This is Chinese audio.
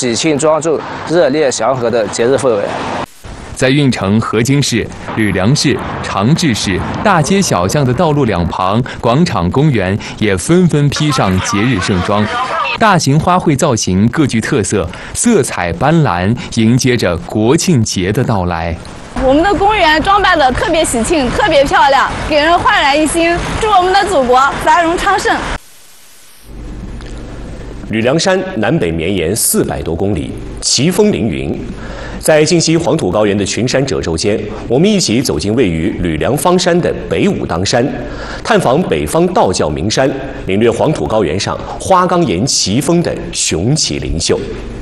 喜庆庄重、热烈祥和的节日氛围。 在运城河津市、吕梁市、长治市大街小巷的道路两旁、广场、公园也纷纷披上节日盛装，大型花卉造型各具特色，色彩斑斓，迎接着国庆节的到来。 我们的公园装扮得特别喜庆，特别漂亮，给人焕然一新。祝我们的祖国繁荣昌盛。 吕梁山南北绵延400多公里，奇峰凌云。在晋西黄土高原的群山褶皱间，我们一起走进位于吕梁方山的北武当山，探访北方道教名山，领略黄土高原上花岗岩奇峰的雄奇灵秀。